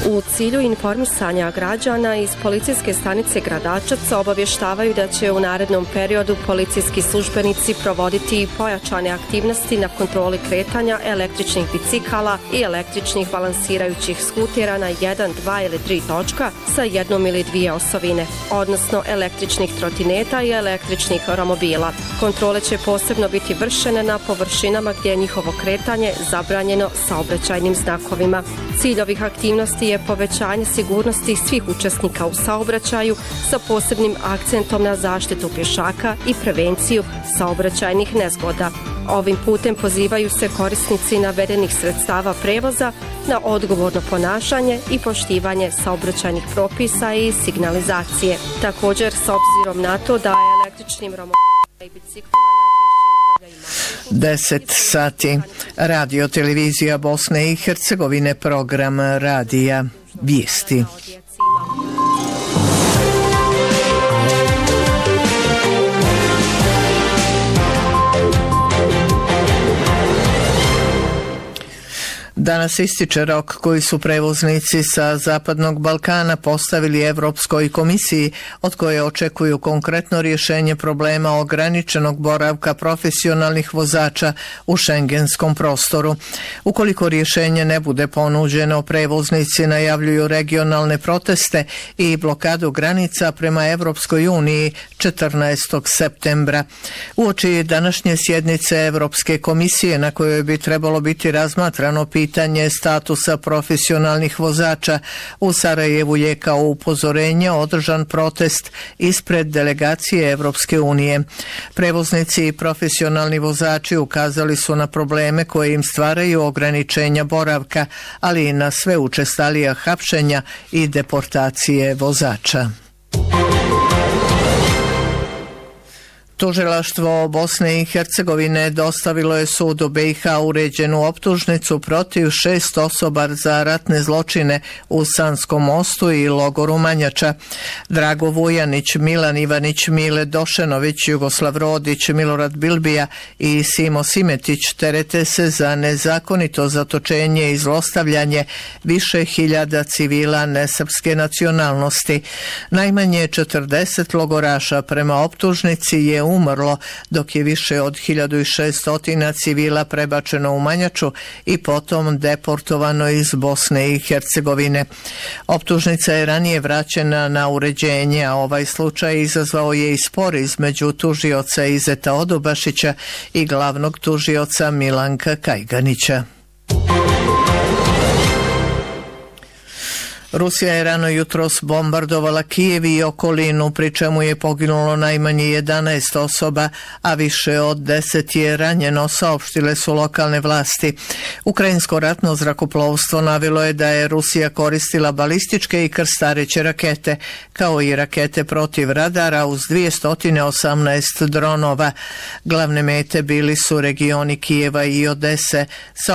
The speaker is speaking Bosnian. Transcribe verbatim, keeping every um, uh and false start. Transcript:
U cilju informisanja građana iz policijske stanice Gradačac obavještavaju da će u narednom periodu policijski službenici provoditi pojačane aktivnosti na kontroli kretanja električnih bicikala i električnih balansirajućih skutera na jedan, dva ili tri točka sa jednom ili dvije osovine, odnosno električnih trotineta i električnih romobila. Kontrole će posebno biti vršene na površinama gdje je njihovo kretanje zabranjeno saobraćajnim znakovima. Cilj ovih aktivnosti je povećanje sigurnosti svih učesnika u saobraćaju sa posebnim akcentom na zaštitu pješaka i prevenciju saobraćajnih nezgoda. Ovim putem pozivaju se korisnici navedenih sredstava prevoza na odgovorno ponašanje i poštivanje saobraćajnih propisa i signalizacije. Također, s obzirom na to da je električnim romobilima i biciklima deset sati. Radio televizija Bosne i Hercegovine, program radija Vijesti. Danas ističe rok koji su prevoznici sa Zapadnog Balkana postavili Evropskoj komisiji, od koje očekuju konkretno rješenje problema ograničenog boravka profesionalnih vozača u šengenskom prostoru. Ukoliko rješenje ne bude ponuđeno, prevoznici najavljuju regionalne proteste i blokadu granica prema Evropskoj uniji četrnaestog septembra. Uoči današnje sjednice Evropske komisije, na kojoj bi trebalo biti razmatrano pitanje pitanje statusa profesionalnih vozača, u Sarajevu je kao upozorenje održan protest ispred delegacije Evropske unije. Prevoznici i profesionalni vozači ukazali su na probleme koje im stvaraju ograničenja boravka, ali i na sve učestalija hapšenja i deportacije vozača. Tužilaštvo Bosne i Hercegovine dostavilo je sudu B i H uređenu optužnicu protiv šest osoba za ratne zločine u Sanskom mostu i logoru Manjača. Drago Vujanić, Milan Ivanić, Mile Došenović, Jugoslav Rodić, Milorad Bilbija i Simo Simetić terete se za nezakonito zatočenje i zlostavljanje više hiljada civila nesrpske nacionalnosti. Najmanje četrdeset logoraša prema optužnici je umrlo, dok je više od hiljadu šesto civila prebačeno u Manjaču i potom deportovano iz Bosne i Hercegovine. Optužnica je ranije vraćena na uređenje, a ovaj slučaj izazvao je i spor između tužioca Izeta Odobašića i glavnog tužioca Milanka Kajganića. Rusija je rano jutros bombardovala Kijev i okolinu, pri čemu je poginulo najmanje jedanaest osoba, a više od deset je ranjeno, saopštile su lokalne vlasti. Ukrajinsko ratno zrakoplovstvo navelo je da je Rusija koristila balističke i krstareće rakete, kao i rakete protiv radara uz dvjesto osamnaest dronova. Glavne mete bili su regioni Kijeva i Odese, sa